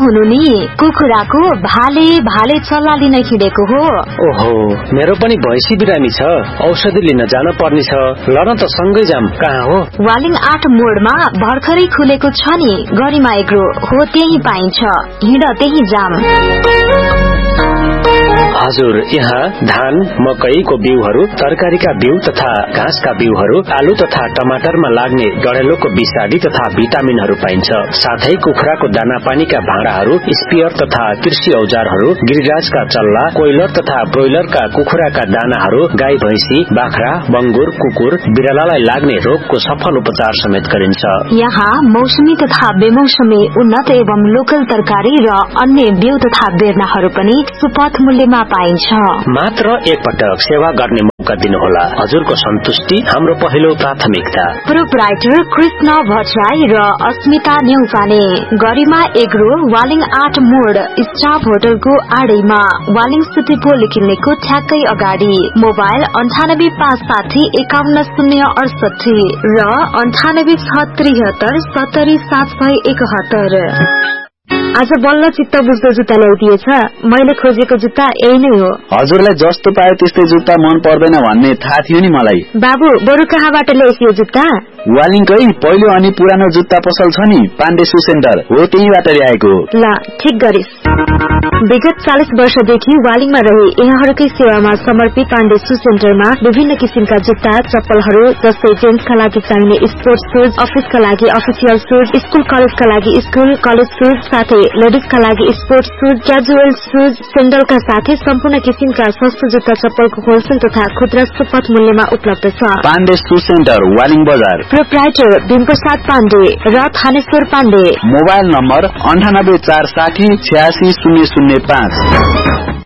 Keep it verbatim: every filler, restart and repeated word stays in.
हुनु नि कुखुराको भाले भाले चल्ला लिन हिँडेको हो। ओहो, मेरो पनि भैँसी बिरामी छ, औषधि लिन जान पर्ने छ। ल न त सँगै जाम। कहाँ हो? वालिङ आठ मोडमा भर्खरै खुलेको छ नि गरिमा एग्रो हो, त्यही पाइन्छ। हिँड त्यही जाम। हजुर, यहाँ धान मकैको बिउहरू, तरकारीका बिउ तथा घाँसका बिउहरू, आलु तथा टमाटरमा लाग्ने डढेलोको विषादी तथा भिटामिनहरू पाइन्छ। साथै कुखुराको दाना पानीका भाँडाहरू, स्पियर तथा कृषि औजारहरू, गिरिराजका चल्ला, कोइलर तथा ब्रोइलरका कुखुराका दानाहरू, गाई भैँसी, बाख्रा, बंगुर, कुकुर, बिरालालाई लाग्ने रोगको सफल उपचार समेत गरिन्छ। यहाँ मौसमी तथा बेमौसमी उन्नत एवं लोकल तरकारी र अन्य बिउ तथा बेर्नाहरू पनि सुपथ मूल्यमा पाइन्छ। मात्र एकपटक सेवा गर्ने मौका दिनुहोला। हजुरको सन्तुष्टि हाम्रो पहिलो प्राथमिकता। प्रोप्राइटर कृष्ण भट्टराई र अस्मिता न्यौपाने, गरिमा एग्रो, वालिङ आठ मोड, स्टाफ होटलको आडैमा, वालिङ सिटी पोलिक्लिनिकको ठ्याक्कै अगाडि। मोबाइल अन्ठानब्बे पाँच साठी एकाउन्न शून्य अडसठी र अन्ठानब्बे छ त्रिहत्तर सत्तरी सात सय एकहत्तर। आज बल्ल चित्त बुझ्दो जुत्ता ल्याइदिएछ। मैले खोजेको जुत्ता यही नै हो। हजुरलाई जस्तो पायो त्यस्तै जुत्ता मन पर्दैन भन्ने थाहा थियो नि मलाई। बाबु, बरु कहाँबाट ल्याइस यो जुत्ता? वालिङकै पहिलो अनि पुरानो जुत्ता पसल छ नि, पाण्डे सु सेन्टर हो, त्यहीबाट ल्याएको। ल, ठिक गरिस। विगत चालीस वर्षदेखि वालिङमा रहे यहाँहरूकै सेवामा समर्पित पाण्डे सु सेन्टरमा विभिन्न किसिमका जुत्ता चप्पलहरू जस्तै जेन्ट्सका लागि चाहिने स्पोर्ट्स सुज, अफिसका लागि अफिसियल सुज, स्कूल कलेजका लागि स्कूल कलेज सुज, साथै लेडिजका लागि स्पोर्ट्स सुज, क्याजुअल सुज, सेन्डलका साथै सम्पूर्ण किसिमका सस्तो जुत्ता चप्पलको होलसेल तथा खुद्रा सुपथ मूल्यमा उपलब्ध छ। पाण्डे सु सेन्टर, वालिङ बजार। प्रोप्राइटर भीमप्रसाद पाण्डे र थानेश्वर पाण्डे। मोबाइल नम्बर अन्ठानब्बे चार साठी छ्यासी शून्य शून्य पाँच।